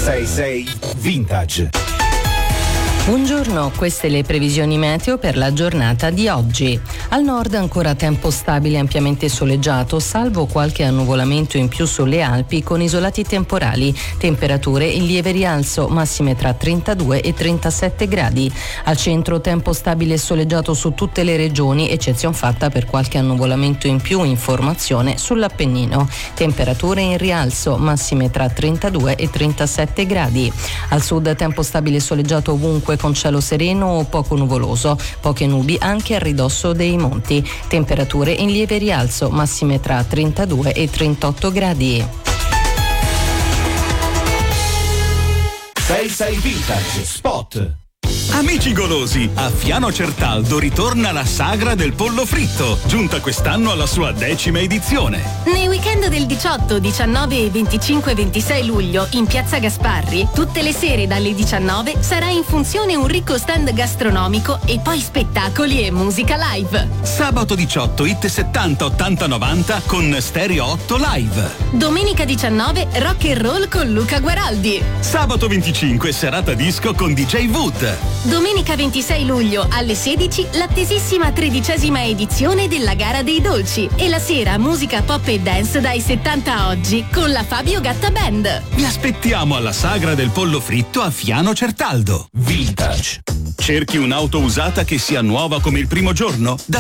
6-6 Vintage. Buongiorno, queste le previsioni meteo per la giornata di oggi. Al nord ancora tempo stabile e ampiamente soleggiato, salvo qualche annuvolamento in più sulle Alpi con isolati temporali. Temperature in lieve rialzo, massime tra 32 e 37 gradi. Al centro tempo stabile e soleggiato su tutte le regioni, eccezion fatta per qualche annuvolamento in più in formazione sull'Appennino. Temperature in rialzo, massime tra 32 e 37 gradi. Al sud tempo stabile e soleggiato ovunque con cielo sereno o poco nuvoloso, poche nubi anche a ridosso dei monti. Temperature in lieve rialzo, massime tra 32 e 38 gradi. 6-6 Vintage Spot. Amici golosi, a Fiano Certaldo ritorna la sagra del pollo fritto, giunta quest'anno alla sua 10ª edizione. Nei weekend del 18, 19 e 25 e 26 luglio in Piazza Gasparri, tutte le sere dalle 19 sarà in funzione un ricco stand gastronomico e poi spettacoli e musica live. Sabato 18 hit 70, 80, 90 con Stereo 8 live. Domenica 19 rock and roll con Luca Guaraldi. Sabato 25 serata disco con DJ Wood. Domenica 26 luglio alle 16 l'attesissima 13ª edizione della Gara dei Dolci e la sera musica pop e dance dai 70 a oggi con la Fabio Gatta Band. Vi aspettiamo alla sagra del pollo fritto a Fiano Certaldo. Vintage. Cerchi un'auto usata che sia nuova come il primo giorno? Da